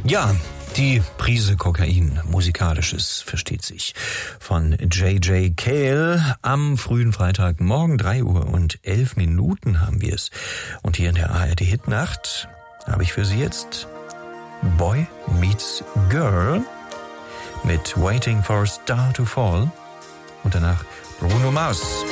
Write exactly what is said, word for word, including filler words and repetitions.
Ja, die Prise Kokain, musikalisches, versteht sich, von J J Cale am frühen Freitagmorgen, drei Uhr und elf Minuten haben wir es. Und hier in der A R D Hitnacht habe ich für Sie jetzt Boy Meets Girl mit Waiting for a Star to Fall und danach Bruno Mars.